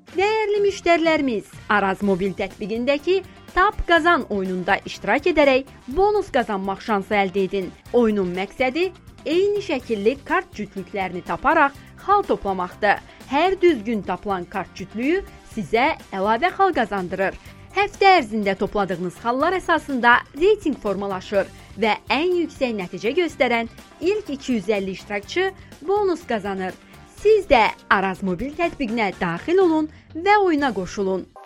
Değerli müşterilerimiz, Araz Mobil tətbiqindəki Tap Qazan oyununda iştirak edərək bonus qazanmaq şansı əldə edin. Oyunun məqsədi eyni şəkilli kart cütlüklərini taparaq xal toplamaqdır. Hər düzgün tapılan kart cütlüyü sizə əlavə xal qazandırır. Həftə ərzində topladığınız xallar əsasında reyting formalaşır və ən yüksək nəticə göstərən ilk 250 iştirakçı bonus qazanır. Siz də Araz Mobil tətbiqinə daxil olun və oyuna qoşulun.